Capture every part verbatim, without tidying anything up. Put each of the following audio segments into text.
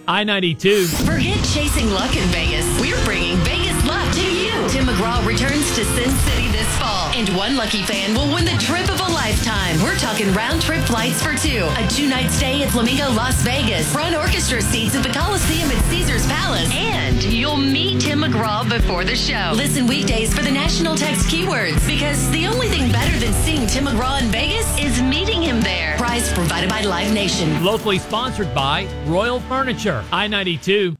I ninety-two. Forget chasing luck in Vegas. We're bringing Vegas luck to you. Tim McGraw returns to Sin City this fall, and one lucky fan will win the trip of a lifetime. We're talking round-trip flights for two, a two-night stay at Flamingo Las Vegas, front orchestra seats at the Coliseum at Caesars Palace, and you'll meet Tim McGraw before the show. Listen weekdays for the national text keywords, because the only thing better than seeing Tim McGraw in Vegas is meeting him there. Prize provided by Live Nation. Locally sponsored by Royal Furniture. I ninety-two.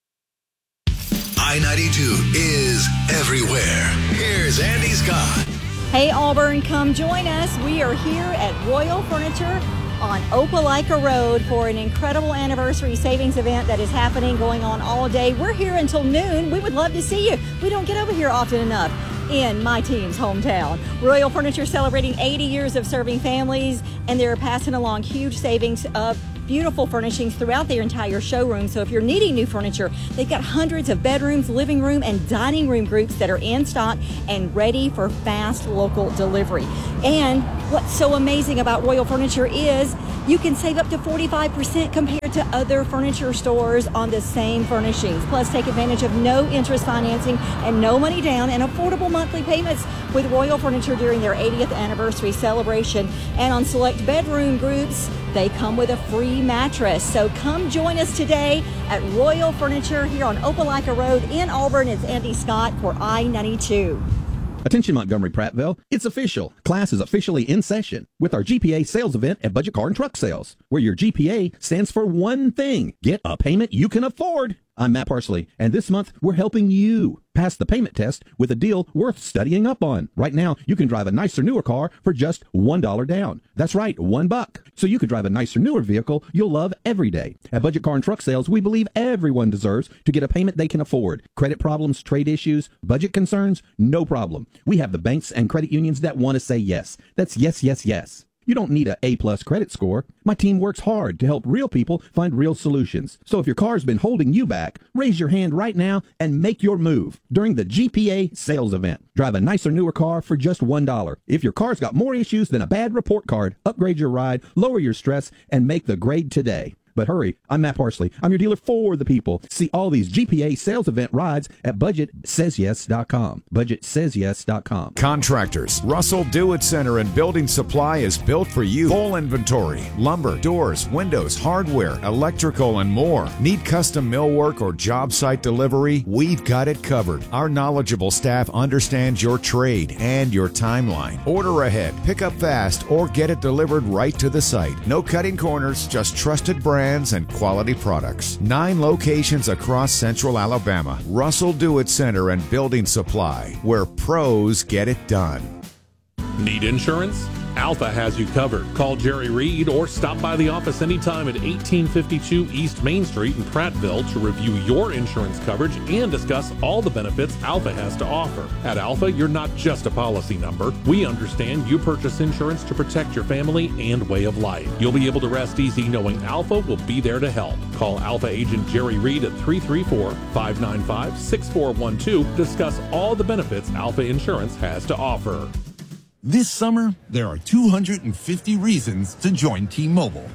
I ninety-two is everywhere. Here's Andy Scott. Hey Auburn, come join us. We are here at Royal Furniture on Opelika Road for an incredible anniversary savings event that is happening, going on all day. We're here until noon. We would love to see you. We don't get over here often enough in my team's hometown. Royal Furniture celebrating eighty years of serving families, and they're passing along huge savings of beautiful furnishings throughout their entire showroom. So if you're needing new furniture, they've got hundreds of bedrooms, living room, and dining room groups that are in stock and ready for fast local delivery. And what's so amazing about Royal Furniture is you can save up to forty-five percent compared to other furniture stores on the same furnishings. Plus, take advantage of no interest financing and no money down and affordable monthly payments with Royal Furniture during their eightieth anniversary celebration. And on select bedroom groups, they come with a free mattress. So come join us today at Royal Furniture here on Opelika Road in Auburn. It's Andy Scott for I ninety-two. Attention Montgomery Prattville, it's official. Class is officially in session with our G P A sales event at Budget Car and Truck Sales, where your G P A stands for one thing: get a payment you can afford. I'm Matt Parsley, and this month we're helping you pass the payment test with a deal worth studying up on. Right now, you can drive a nicer, newer car for just one dollar down. That's right, one buck. So you could drive a nicer, newer vehicle you'll love every day. At Budget Car and Truck Sales, we believe everyone deserves to get a payment they can afford. Credit problems, trade issues, budget concerns? No problem. We have the banks and credit unions that want to say yes. That's yes, yes, yes. You don't need an A-plus credit score. My team works hard to help real people find real solutions. So if your car's been holding you back, raise your hand right now and make your move during the G P A sales event. Drive a nicer, newer car for just one dollar. If your car's got more issues than a bad report card, upgrade your ride, lower your stress, and make the grade today. But hurry, I'm Matt Parsley. I'm your dealer for the people. See all these G P A sales event rides at budget says yes dot com. budget says yes dot com. Contractors, Russell Do-It Center and Building Supply is built for you. Full inventory, lumber, doors, windows, hardware, electrical, and more. Need custom millwork or job site delivery? We've got it covered. Our knowledgeable staff understands your trade and your timeline. Order ahead, pick up fast, or get it delivered right to the site. No cutting corners, just trusted brands and quality products. Nine locations across Central Alabama. Russell Do-It Center and Building Supply, where pros get it done. Need insurance? Alpha has you covered. Call Jerry Reed or stop by the office anytime at eighteen fifty-two East Main Street in Prattville to review your insurance coverage and discuss all the benefits Alpha has to offer. At Alpha, you're not just a policy number. We understand you purchase insurance to protect your family and way of life. You'll be able to rest easy knowing Alpha will be there to help. Call Alpha agent Jerry Reed at three three four, five nine five, six four one two to discuss all the benefits Alpha Insurance has to offer. This summer, there are two hundred fifty reasons to join T-Mobile.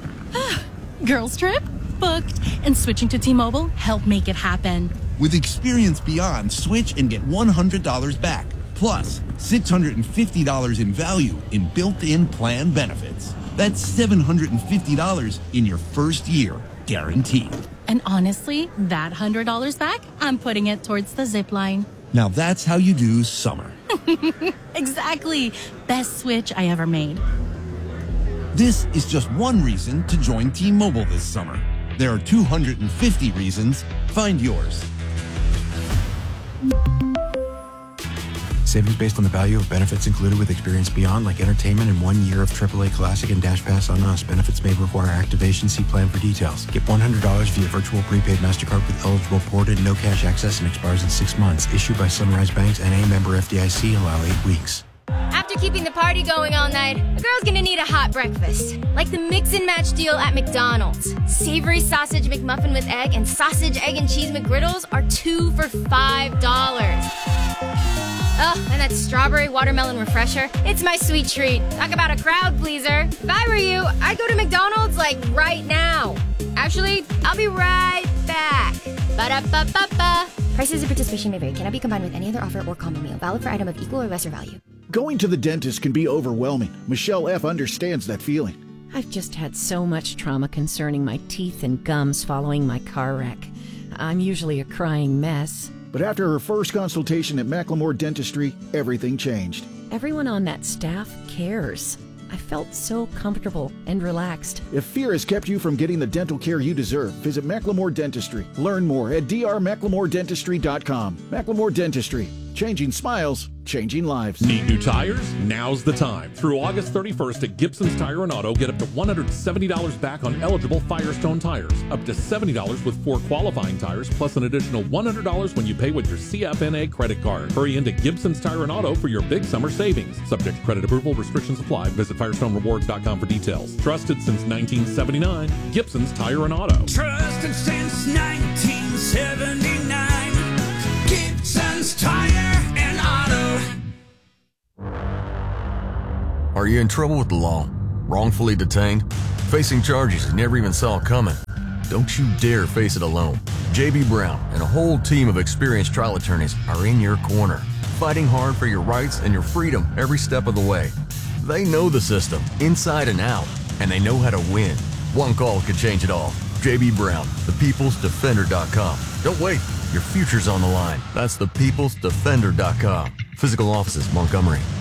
Girls trip? Booked. And switching to T-Mobile helped make it happen. With Experience Beyond, switch and get one hundred dollars back. Plus, six hundred fifty dollars in value in built-in plan benefits. That's seven hundred fifty dollars in your first year, guaranteed. And honestly, that one hundred dollars back, I'm putting it towards the zip line. Now that's how you do summer. Exactly. Best switch I ever made. This is just one reason to join T-Mobile this summer. There are two hundred fifty reasons. Find yours. Savings based on the value of benefits included with Experience Beyond, like entertainment and one year of triple A Classic and Dash Pass on us. Benefits may require activation. See plan for details. Get one hundred dollars via virtual prepaid MasterCard with eligible ported, no cash access, and expires in six months. Issued by Sunrise Banks and a member F D I C. Allow eight weeks. After keeping the party going all night, a girl's gonna need a hot breakfast. Like the mix and match deal at McDonald's. Savory sausage McMuffin with egg and sausage, egg, and cheese McGriddles are two for five dollars. Oh, and that strawberry watermelon refresher. It's my sweet treat. Talk about a crowd pleaser. If I were you, I'd go to McDonald's, like, right now. Actually, Actually, I'll be right back. Ba-da-ba-ba-ba. Prices and participation may vary. Cannot be combined with any other offer or combo meal. Valid for item of equal or lesser value. Going to the dentist can be overwhelming. Michelle F. understands that feeling. I've just had so much trauma concerning my teeth and gums following my car wreck. I'm usually a crying mess. But after her first consultation at Macklemore Dentistry, everything changed. Everyone on that staff cares. I felt so comfortable and relaxed. If fear has kept you from getting the dental care you deserve, visit Macklemore Dentistry. Learn more at d r macklemore dentistry dot com. Macklemore Dentistry. Changing smiles, changing lives. Need new tires? Now's the time. Through August thirty-first at Gibson's Tire and Auto, get up to one hundred seventy dollars back on eligible Firestone tires. Up to seventy dollars with four qualifying tires, plus an additional one hundred dollars when you pay with your C F N A credit card. Hurry into Gibson's Tire and Auto for your big summer savings. Subject to credit approval, restrictions apply. Visit firestone rewards dot com for details. Trusted since nineteen seventy-nine, Gibson's Tire and Auto. Trusted since nineteen seventy-nine, Gibson's Tire and Auto. Are you in trouble with the law? Wrongfully detained? Facing charges you never even saw coming? Don't you dare face it alone. J B. Brown and a whole team of experienced trial attorneys are in your corner, fighting hard for your rights and your freedom every step of the way. They know the system, inside and out, and they know how to win. One call could change it all. J B. Brown, the peoples defender dot com. Don't wait. Your future's on the line. That's the peoples defender dot com. Physical offices, Montgomery.